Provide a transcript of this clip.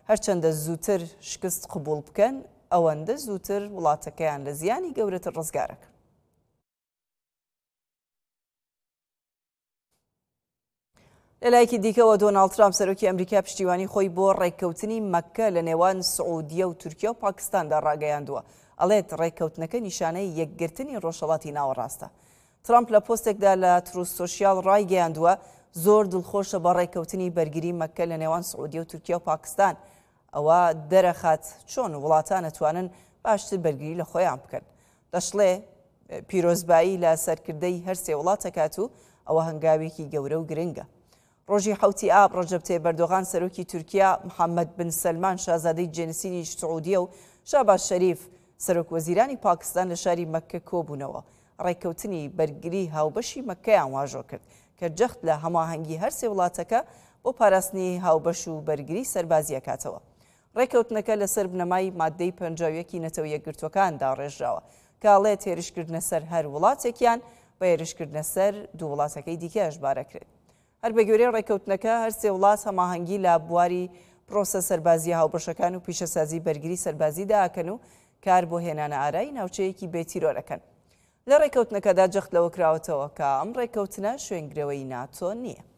هەرچەندە زووتر شکست قبول بکەن ئەوەندە زووتر وڵاتەکەیان لە زیانی گەورەتر ڕزگارەکەن. لەلایەکی دیکەوە دۆناڵد ترامپ سەرۆکی ئەمریکا پشتیوانی خۆی بۆ ڕێککەوتنی مەککە لە نێوان سعودیە و تورکیا و پاکستاندا ڕاگەیاندووە. ئەڵێت ڕێککەوتنەکە نیشانەی یەکگرتنی ڕۆژهەڵاتی ناوەڕاستە. ترامپ لە پۆستێکدا لە تروس سۆشیال ڕایگەیاندووە زۆر دڵخۆشە بە ڕێککەوتنی بەرگری مەککە لە نێوان سعودیە و تورکیا و پاکستان. ئەوە دەرەخات چۆن وڵاتان ئەتوانن باشتر بەرگری لە خۆیان بکەن. دەشڵێ پیرۆزبایی لە سەرکردەی هەر سێ وڵات دەکات و ئەوە هەنگاوێکی گەورە و گرنگە. ڕۆژی حوتی ئاب ڕەجەب تەیب ئەردۆغان سەرۆکی تورکیا محەممەد بن سەلمان شازادەی جێنسینی سعودیە و شاباز شەریف سەرۆک وەزیرانی پاکستان لە شاری مەککە کۆبوونەوە. ڕێککەوتنی بەرگری هاوبەشی مەککەیان واژۆ کرد کە جەخت لە هەماهەنگی هەر سێ وڵاتەکە بۆ پاراستنی هاوبەش و بەرگری سەربازی ئەکاتەوە. ڕێککەوتنەکە لەسەر بنەمای مادەی 51 نەتەوە یەکگرتوەکاندا ڕێژراوە کە ئەڵێت هێرشکردنە سەر هەر وڵاتێکیان بە هێرشکردنە سەر دوو وڵاتەکەی دیکە هەژبارەکرێت. هەر بە گوێرەی ڕێککەوتنەکە هەر سێ وڵات هەماهەنگی لە بواری پرۆسە سەربازی هاوبەشەکان و پیشەسازی بەرگری سەربازیدا ئاکەن و کار بۆ هێنانە ئارایی ناوچەیەکی بێتیرۆرەکەن. لە ڕێککەوتنەکەدا جەخت لەوە کراوەتەوە کە ئەم ڕێککەوتنە شوێنگرەوەی ناتۆ نییە.